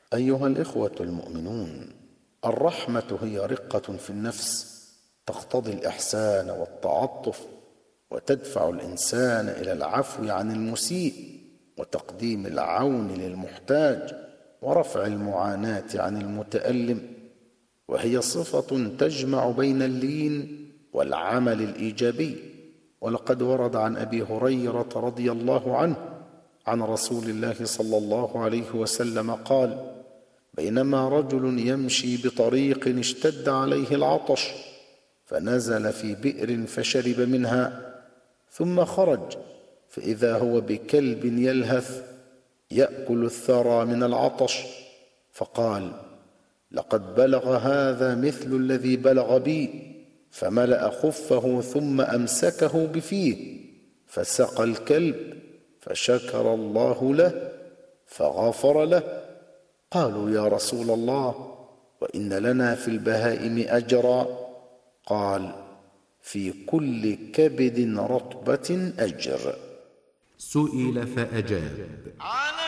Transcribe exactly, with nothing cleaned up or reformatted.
أيها الإخوة المؤمنون، الرحمة هي رقة في النفس تقتضي الإحسان والتعطف، وتدفع الإنسان إلى العفو عن المسيء، وتقديم العون للمحتاج، ورفع المعاناة عن المتألم. وهي صفة تجمع بين اللين والعمل الإيجابي. ولقد ورد عن أبي هريرة رضي الله عنه عن رسول الله صلى الله عليه وسلم قال: بينما رجل يمشي بطريق اشتد عليه العطش، فنزل في بئر فشرب منها، ثم خرج فإذا هو بكلب يلهث يأكل الثرى من العطش، فقال: لقد بلغ هذا مثل الذي بلغ بي، فملأ خفه ثم أمسكه بفيه، فسقى الكلب، فشكر الله له فغفر له. قالوا: يا رسول الله، وإن لنا في البهائم أجرا؟ قال: في كل كبد رطبة أجر. سئل فأجاب: